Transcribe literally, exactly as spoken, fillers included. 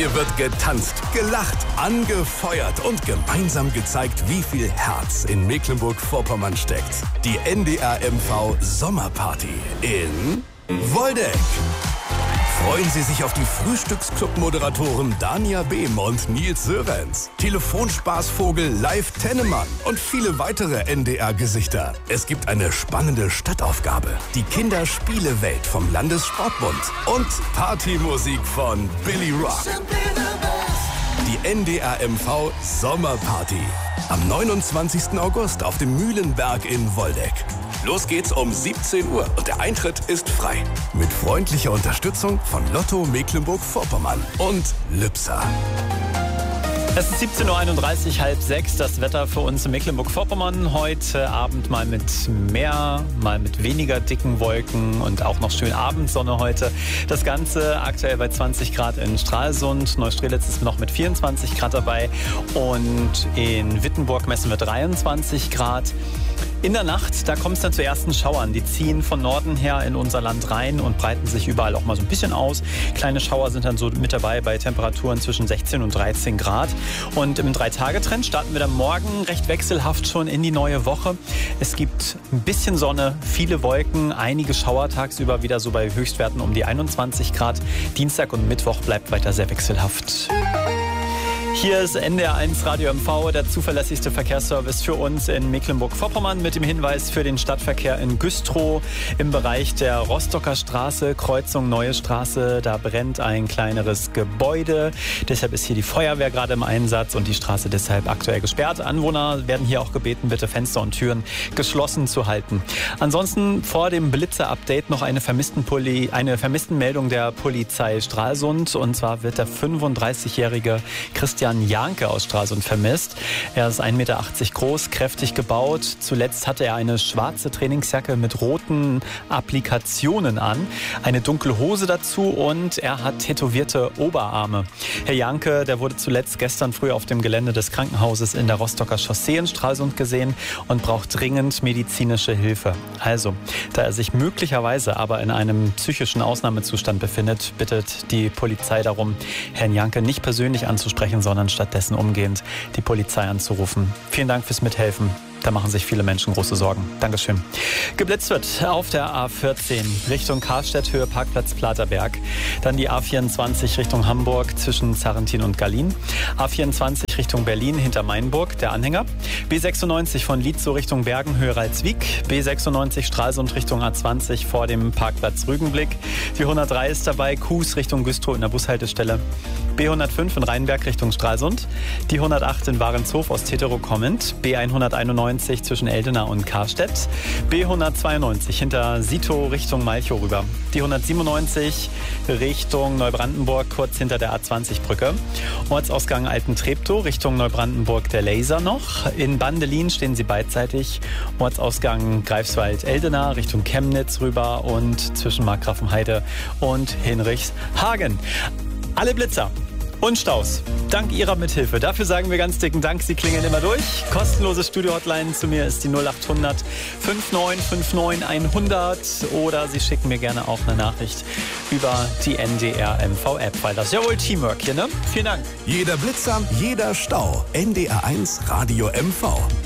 Hier wird getanzt, gelacht, angefeuert und gemeinsam gezeigt, wie viel Herz in Mecklenburg-Vorpommern steckt. Die N D R M V Sommerparty in Woldeck. Freuen Sie sich auf die Frühstücksclub-Moderatoren Dania Behm und Nils Sörenz, Telefonspaßvogel Live Tennemann und viele weitere N D R-Gesichter. Es gibt eine spannende Stadtaufgabe, die Kinderspielewelt vom Landessportbund und Partymusik von Billy Rock. Die N D R M V Sommerparty am neunundzwanzigsten August auf dem Mühlenberg in Woldeck. Los geht's um siebzehn Uhr und der Eintritt ist frei. Mit freundlicher Unterstützung von Lotto Mecklenburg-Vorpommern und Lübser. Es ist siebzehn Uhr einunddreißig, halb sechs. Das Wetter für uns in Mecklenburg-Vorpommern. Heute Abend mal mit mehr, mal mit weniger dicken Wolken und auch noch schön Abendsonne heute. Das Ganze aktuell bei zwanzig Grad in Stralsund. Neustrelitz ist noch mit vierundzwanzig Grad dabei. Und in Wittenburg messen wir dreiundzwanzig Grad. In der Nacht, da kommt es dann zu ersten Schauern. Die ziehen von Norden her in unser Land rein und breiten sich überall auch mal so ein bisschen aus. Kleine Schauer sind dann so mit dabei bei Temperaturen zwischen sechzehn und dreizehn Grad. Und im Drei-Tage-Trend starten wir dann morgen recht wechselhaft schon in die neue Woche. Es gibt ein bisschen Sonne, viele Wolken, einige Schauer tagsüber wieder so bei Höchstwerten um die einundzwanzig Grad. Dienstag und Mittwoch bleibt weiter sehr wechselhaft. Hier ist N D R eins Radio M V, der zuverlässigste Verkehrsservice für uns in Mecklenburg-Vorpommern mit dem Hinweis für den Stadtverkehr in Güstrow im Bereich der Rostocker Straße, Kreuzung Neue Straße. Da brennt ein kleineres Gebäude. Deshalb ist hier die Feuerwehr gerade im Einsatz und die Straße deshalb aktuell gesperrt. Anwohner werden hier auch gebeten, bitte Fenster und Türen geschlossen zu halten. Ansonsten vor dem Blitzer-Update noch eine Vermisstenpoli- eine Vermisstenmeldung der Polizei Stralsund. Und zwar wird der fünfunddreißigjährige Christian Janke aus Stralsund vermisst. Er ist ein Meter achtzig groß, kräftig gebaut. Zuletzt hatte er eine schwarze Trainingsjacke mit roten Applikationen an, eine dunkle Hose dazu und er hat tätowierte Oberarme. Herr Janke, der wurde zuletzt gestern früh auf dem Gelände des Krankenhauses in der Rostocker Chaussee in Stralsund gesehen und braucht dringend medizinische Hilfe. Also, da er sich möglicherweise aber in einem psychischen Ausnahmezustand befindet, bittet die Polizei darum, Herrn Janke nicht persönlich anzusprechen, sondern stattdessen umgehend die Polizei anzurufen. Vielen Dank fürs Mithelfen. Da machen sich viele Menschen große Sorgen. Dankeschön. Geblitzt wird auf der A vierzehn Richtung Karstedt, Höhe Parkplatz Platerberg. Dann die A vierundzwanzig Richtung Hamburg zwischen Zarrentin und Gallien. A vierundzwanzig Richtung Berlin hinter Mainburg, der Anhänger. B sechsundneunzig von Lietzow Richtung Bergen, Höhe Ralswiek. B sechsundneunzig Stralsund Richtung A zwanzig vor dem Parkplatz Rügenblick. Die hundertdrei ist dabei, Kues Richtung Güstrow in der Bushaltestelle. B hundertfünf in Rheinberg Richtung Stralsund. Die hundertacht in Warenshof aus Tetero kommend. B hunderteinundneunzig zwischen Eldena und Karstedt. B hundertzweiundneunzig hinter Sito Richtung Malchow rüber. Die hundertsiebenundneunzig Richtung Neubrandenburg kurz hinter der A zwanzig Brücke. Ortsausgang Altentreptow Richtung Neubrandenburg der Laser noch. In Bandelin stehen sie beidseitig. Ortsausgang Greifswald-Eldena Richtung Chemnitz rüber und zwischen Markgrafenheide und Hinrichshagen. Alle Blitzer und Staus. Dank Ihrer Mithilfe. Dafür sagen wir ganz dicken Dank. Sie klingeln immer durch. Kostenlose Studio-Hotline zu mir ist die null achthundert neunundfünfzig neunundfünfzig hundert oder Sie schicken mir gerne auch eine Nachricht über die N D R M V-App, weil das ist ja wohl Teamwork hier, ne? Vielen Dank. Jeder Blitzer, jeder Stau. N D R eins Radio M V.